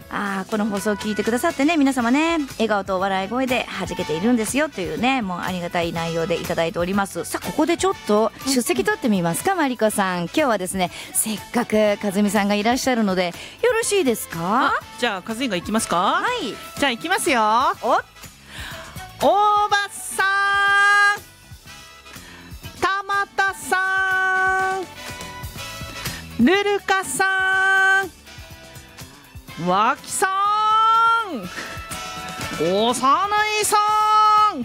この放送を聞いてくださってね、皆様ね、笑顔と笑い声で弾けているんですよというね、もうありがたい内容でいただいております。さあここでちょっと出席取ってみますか、マリコさん。今日はですね、せっかく和美さんがいらっしゃるのでよろしいですか？ じゃあ和美が行きますか？ はい、 じゃあ行きますよ。おばさん、玉田さん、ルルカさん、脇さん、おさないさん、細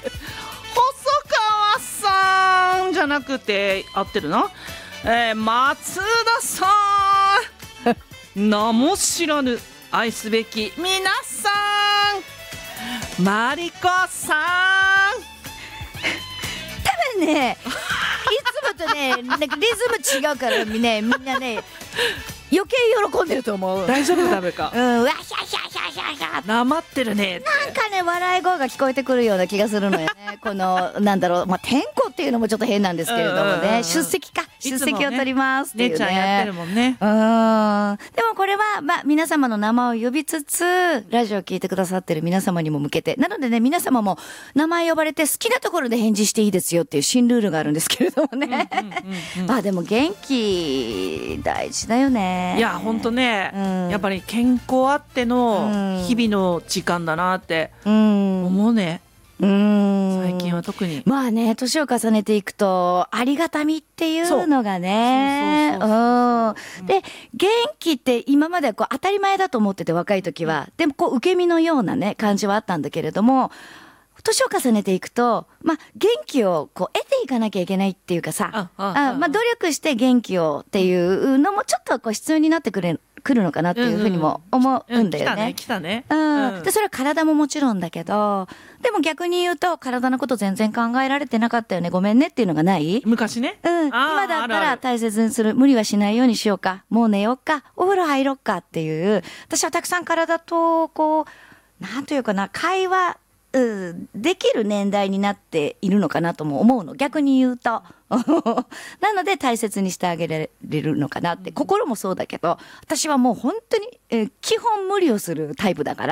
川さんじゃなくて合ってるな、松田さん、名も知らぬ愛すべき皆さん、マリコさん。 多分ねいつもとねなんかリズム違うからね、みんなね余計喜んでると思う。 大丈夫ダメか。 わひゃひゃひゃひゃひゃなまってるね。 なんかね笑い声が聞こえてくるような気がするのよね。このなんだろう、天候っていうのもちょっと変なんですけれどもね、出席を取りますっていうね。 姉ちゃんやってるもんね。 でもこれは皆様の名前を呼びつつラジオを聞いてくださってる皆様にも向けてなのでね、皆様も名前呼ばれて好きなところで返事していいですよっていう新ルールがあるんですけれどもね。でも元気大事だよね。 いや本当ね、やっぱり健康あっての日々の時間だなって思うね。最近は特に年を重ねていくとありがたみっていうのがね、で元気って今まではこう当たり前だと思ってて、若い時はでもこう受け身のようなね感じはあったんだけれども、年を重ねていくと、元気をこう得ていかなきゃいけないっていうかさ、努力して元気をっていうのもちょっとこう必要になってくるのかなっていうふうにも思うんだよね。 来たね。 でそれは体ももちろんだけど、でも逆に言うと体のこと全然考えられてなかったよね、ごめんねっていうのがない？ 昔ね。 今だったら大切にする、無理はしないようにしようか、もう寝ようか、お風呂入ろうかっていう、私はたくさん体とこうなんというかな、会話できる年代になっているのかなとも思うの、逆に言うと。なので大切にしてあげられるのかなって、心もそうだけど、私はもう本当に、基本無理をするタイプだから、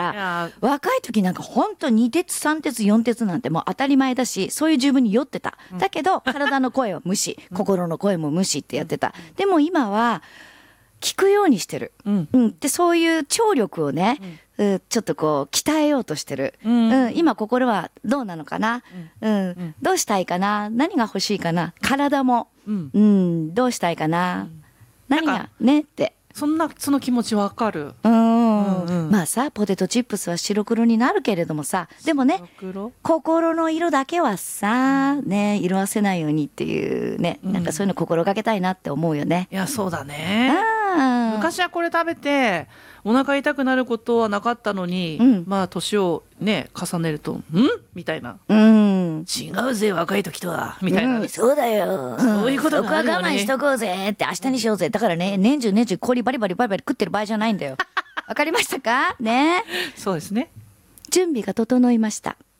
若い時なんか本当2鉄3鉄4鉄なんてもう当たり前だし、そういう自分に酔ってた。だけど体の声は無視、心の声も無視ってやってた。でも今は聞くようにしてる、でそういう聴力をね、ちょっとこう鍛えようとしてる、今心はどうなのかな、どうしたいかな、何が欲しいかな、体も、どうしたいかな、何がねって、 その気持ちわかる。 ポテトチップスは白黒になるけれどもさ、でもね心の色だけはさ、色あせないようにっていうね、なんかそういうの心がけたいなって思うよね。 いやそうだね。昔はこれ食べてお腹痛くなることはなかったのに、年をね重ねるとみたいな、違うぜ若い時とはみたいな、 そうだよ、 そういうことがあるよね。 僕は我慢しとこうぜって、明日にしようぜ、だからね年中氷バリバリ食ってる場合じゃないんだよ。わかりましたかね。 そうですね。 準備が整いました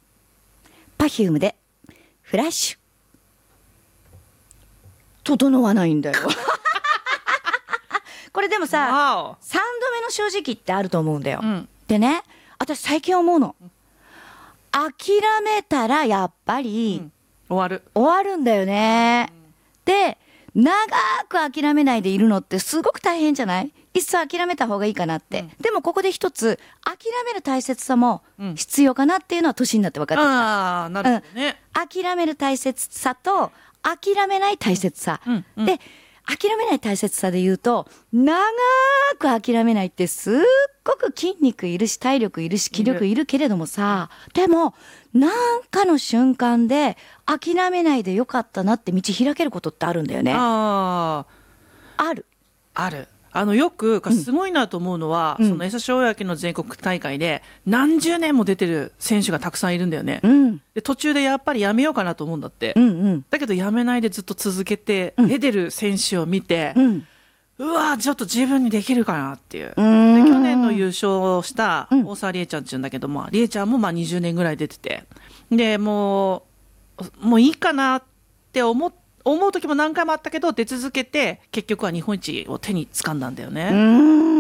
。Perfumeでフラッシュ。整わないんだよ。これでもさ、3度目の正直ってあると思うんだよ。でね、私最近思うの。諦めたらやっぱり、終わるんだよね。で、長く諦めないでいるのってすごく大変じゃない？いっそ諦めた方がいいかなって。でもここで一つ、諦める大切さも必要かなっていうのは年になって分かってきた。 なるほどね。 諦める大切さと諦めない大切さ。で、諦めない大切さで言うと、長く諦めないってすっごく筋肉いるし体力いるし気力いるけれどもさ、でもなんかの瞬間で諦めないでよかったなって道開けることってあるんだよね。あるよくすごいなと思うのは、その江差大焼の全国大会で何十年も出てる選手がたくさんいるんだよね。で途中でやっぱりやめようかなと思うんだって。だけどやめないでずっと続けて出てる選手を見て、うわちょっと自分にできるかなっていう。で去年の優勝した大沢理恵ちゃんっていうんだけども、理恵ちゃんも20年ぐらい出てて、でもういいかなって思う時も何回もあったけど出続けて結局は日本一を手に掴んだんだよね。